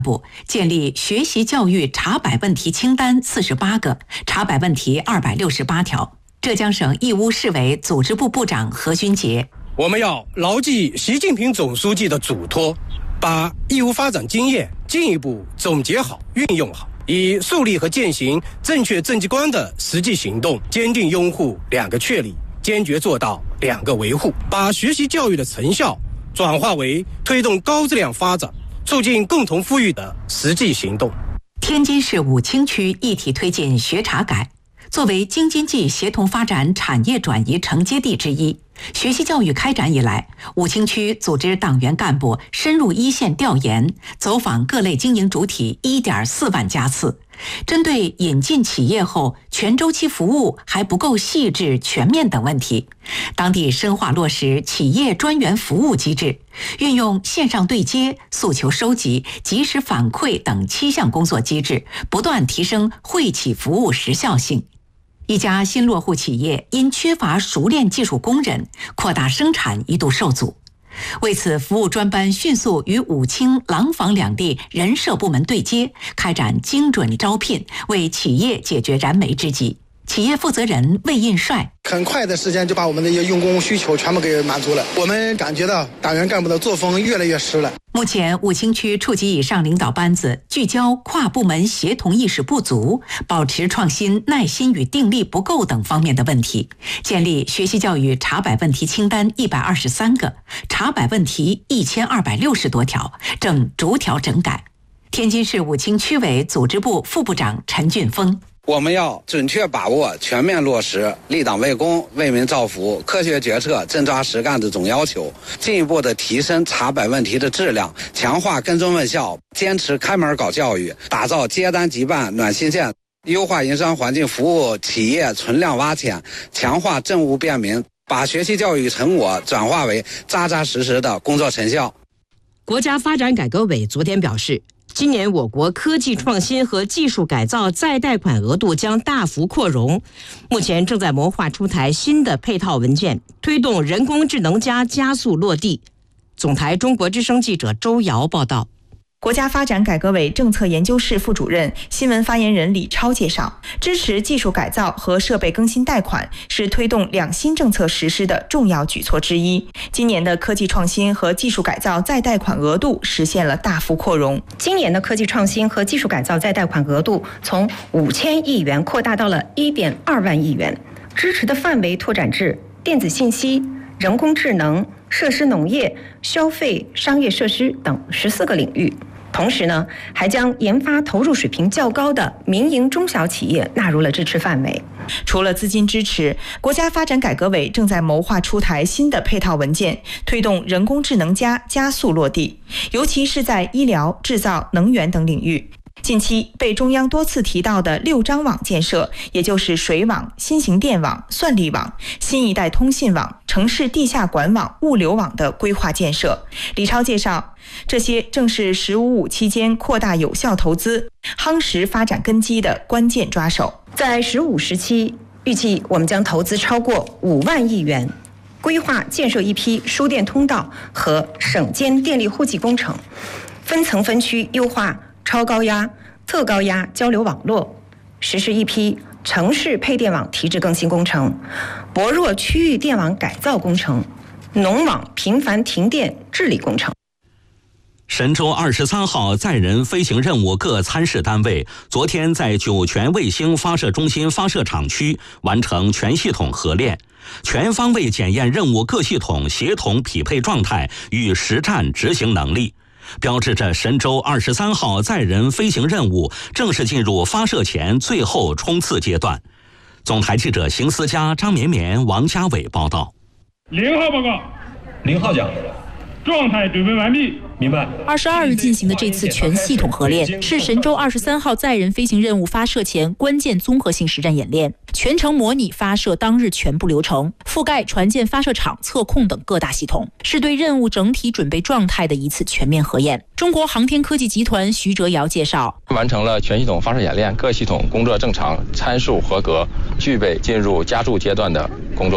部建立学习教育查摆问题清单48个，查摆问题268条。浙江省义乌市委组织部部长何军杰： 我们要牢记习近平总书记的嘱托，把义乌发展经验进一步总结好、运用好，以树立和践行正确政绩观的实际行动，坚定拥护2个确立，坚决做到2个维护，把学习教育的成效转化为推动高质量发展、促进共同富裕的实际行动。 天津市武清区一体推进学查改。作为京津冀协同发展产业转移承接地之一，学习教育开展以来，武清区组织党员干部深入一线调研，走访各类经营主体1.4万家次，针对引进企业后全周期服务还不够细致全面等问题，当地深化落实企业专员服务机制，运用线上对接、诉求收集、及时反馈等7项工作机制，不断提升惠企服务时效性。一家新落户企业因缺乏熟练技术工人，扩大生产一度受阻。为此，服务专班迅速与武清、廊坊2地人社部门对接，开展精准招聘，为企业解决燃眉之急。企业负责人魏印帅： 很快的时间就把我们的一些用工需求全部给满足了。我们感觉到党员干部的作风越来越实了。 目前，武清区处级以上领导班子聚焦跨部门协同意识不足、保持创新耐心与定力不够等方面的问题，建立学习教育查摆问题清单123个，查摆问题1260多条，正逐条整改。天津市武清区委组织部副部长陈俊峰： 我们要准确把握、全面落实立党为公、为民造福、科学决策、真抓实干的总要求，进一步的提升查摆问题的质量，强化跟踪问效，坚持开门搞教育，打造接单即办暖心县，优化营商环境，服务企业存量挖潜，强化政务便民，把学习教育成果转化为扎扎实实的工作成效。 国家发展改革委昨天表示，今年我国科技创新和技术改造再贷款额度将大幅扩容，目前正在谋划出台新的配套文件，推动人工智能加速落地。总台中国之声记者周瑶报道。 国家发展改革委政策研究室副主任、新闻发言人李超介绍，支持技术改造和设备更新贷款是推动2新政策实施的重要举措之一。今年的科技创新和技术改造再贷款额度实现了大幅扩容。 今年的科技创新和技术改造再贷款额度从5000亿元扩大到了1.2万亿元，支持的范围拓展至电子信息、人工智能、设施农业、消费、商业设施等14个领域。同时呢，还将研发投入水平较高的民营中小企业纳入了支持范围。 除了资金支持，国家发展改革委正在谋划出台新的配套文件，推动人工智能加速落地，尤其是在医疗、制造、能源等领域。近期被中央多次提到的6张网建设，也就是水网、新型电网、算力网、新一代通信网、城市地下管网、物流网的规划建设。李超介绍，这些正是“十五五”期间扩大有效投资、夯实发展根基的关键抓手。 在“十五”时期，预计我们将投资超过5万亿元，规划建设一批输电通道和省间电力户籍工程，分层分区优化超高压、特高压交流网络，实施一批城市配电网提质更新工程、薄弱区域电网改造工程、农网频繁停电治理工程。 神舟23号载人飞行任务各参试单位昨天在酒泉卫星发射中心发射场区完成全系统合练，全方位检验任务各系统协同匹配状态与实战执行能力，标志着神舟23号载人飞行任务正式进入发射前最后冲刺阶段。总台记者邢思佳、张绵绵、王家伟报道。 0号报告。 0号讲。 状态准备完毕。 明白。 22日进行的这次全系统合练是神舟23号载人飞行任务发射前关键综合性实战演练，全程模拟发射当日全部流程，覆盖船舰发射场、测控等各大系统，是对任务整体准备状态的一次全面核验。中国航天科技集团徐哲尧介绍， 完成了全系统发射演练，各系统工作正常，参数合格，具备进入加注阶段的工作。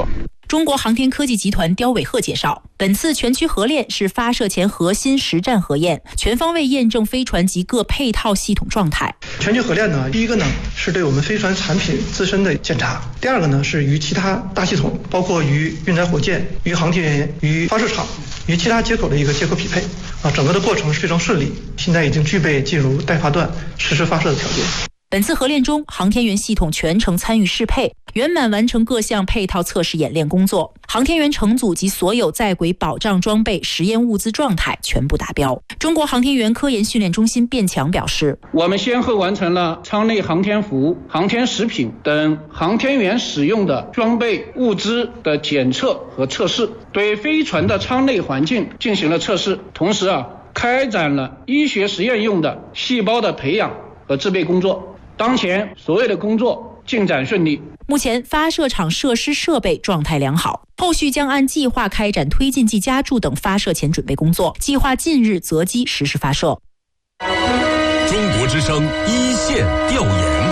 中国航天科技集团刁伟鹤介绍，本次全区核练是发射前核心实战核验，全方位验证飞船及各配套系统状态。 全区核练呢，第一个呢是对我们飞船产品自身的检查，第二个呢是与其他大系统，包括与运载火箭、与航天员、与发射场、与其他接口的一个接口匹配整个的过程是非常顺利，现在已经具备进入待发段实施发射的条件。 本次核练中，航天员系统全程参与适配，圆满完成各项配套测试演练工作。航天员乘组及所有在轨保障装备、实验物资状态全部达标。中国航天员科研训练中心卞强表示， 我们先后完成了舱内航天服、航天食品等航天员使用的装备物资的检测和测试，对飞船的舱内环境进行了测试，同时开展了医学实验用的细胞的培养和制备工作。当前所有的工作进展顺利。 目前发射场设施设备状态良好，后续将按计划开展推进剂加注等发射前准备工作，计划近日择机实施发射。 中国之声一线调研。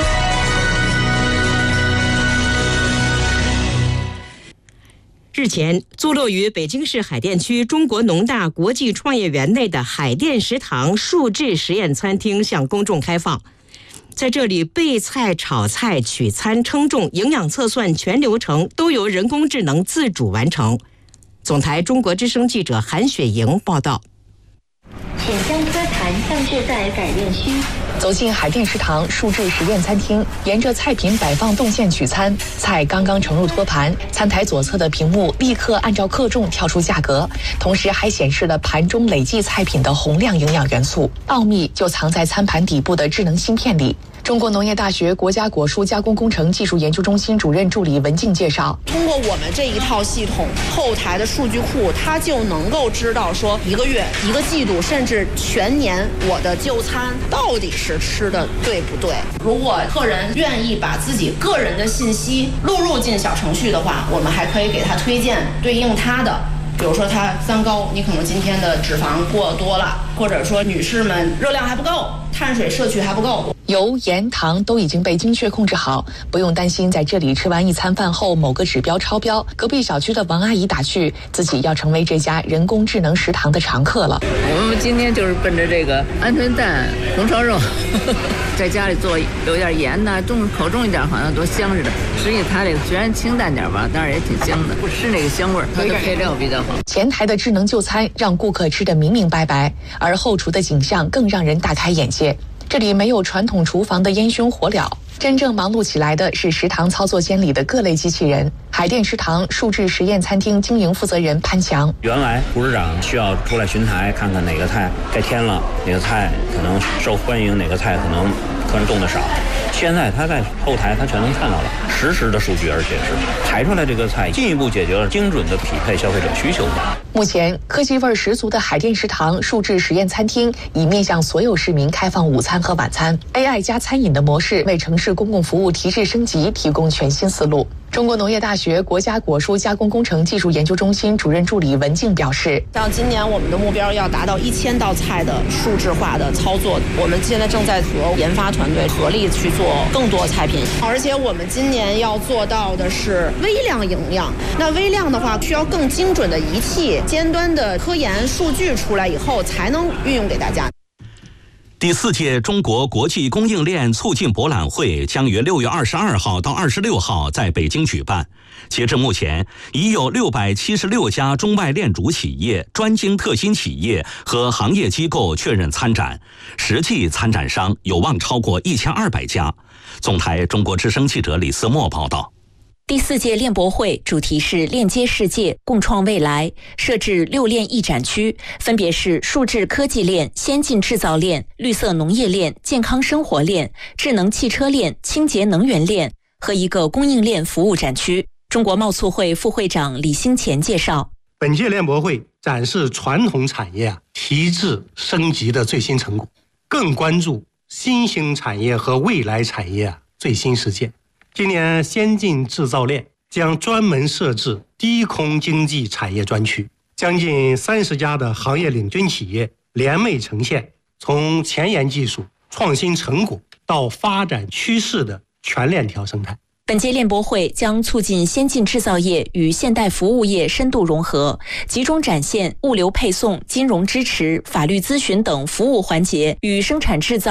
日前，坐落于北京市海淀区中国农大国际创业园内的海淀食堂数制实验餐厅向公众开放。在这里，备菜、炒菜、取餐、称重、营养测算全流程都由人工智能自主完成。总台中国之声记者韩雪莹报道。 请将餐盘放置在改练区。走进海淀食堂数制实验餐厅，沿着菜品摆放动线取餐，菜刚刚盛入托盘，餐台左侧的屏幕立刻按照克重跳出价格，同时还显示了盘中累计菜品的洪亮营养元素。奥秘就藏在餐盘底部的智能芯片里。中国农业大学国家果蔬加工工程技术研究中心主任助理文静介绍， 通过我们这一套系统后台的数据库，它就能够知道说1个月、1个季度，甚至全年我的就餐到底是吃的对不对。如果客人愿意把自己个人的信息录入进小程序的话，我们还可以给他推荐对应他的，比如说他三高，你可能今天的脂肪过多了，或者说女士们热量还不够，碳水摄取还不够。 油、盐、糖都已经被精确控制好，不用担心在这里吃完一餐饭后某个指标超标。隔壁小区的王阿姨打趣，自己要成为这家人工智能食堂的常客了。 我们今天就是奔着这个鹌鹑蛋、红烧肉，在家里做有点盐呐，口重一点，好像多香似的。实际它这个虽然清淡点吧，但是也挺香的，是那个香味儿，它的配料比较好。 前台的智能就餐让顾客吃得明明白白，而后厨的景象更让人大开眼界。这里没有传统厨房的烟熏火燎，真正忙碌起来的是食堂操作间里的各类机器人。海淀食堂数制实验餐厅经营负责人潘强， 原来副市长需要出来巡台，看看哪个菜该添了，哪个菜可能受欢迎，哪个菜可能客人动的少。现在他在后台他全能看到了实时的数据，而且是排出来这个菜进一步解决了精准的匹配消费者需求。 目前科技味十足的海淀食堂数制实验餐厅已面向所有市民开放午餐和晚餐 AI 加餐饮的模式，为城市公共服务提质升级提供全新思路。中国农业大学国家果蔬加工工程技术研究中心主任助理文静表示， 像今年我们的目标要达到1000道菜的数字化的操作，我们现在正在和研发团队合力去做更多菜品，而且我们今年要做到的是微量营养。那微量的话，需要更精准的仪器、尖端的科研数据出来以后，才能运用给大家。 第4届中国国际供应链促进博览会将于6月22号到26号在北京举办。截至目前，已有676家中外链主企业、专精特新企业和行业机构确认参展，实际参展商有望超过1200家。总台中国之声记者李思墨报道。 第4届链博会主题是链接世界，共创未来，设置6链1展区，分别是数字科技链、先进制造链、绿色农业链、健康生活链、智能汽车链、清洁能源链和一个供应链服务展区。中国贸促会副会长李兴前介绍， 本届链博会展示传统产业提质升级的最新成果，更关注新兴产业和未来产业最新实践。今年先进制造链将专门设置低空经济产业专区，将近30家的行业领军企业联袂呈现从前沿技术、创新成果到发展趋势的全链条生态。 本届链博会将促进先进制造业与现代服务业深度融合，集中展现物流配送、金融支持、法律咨询等服务环节与生产制造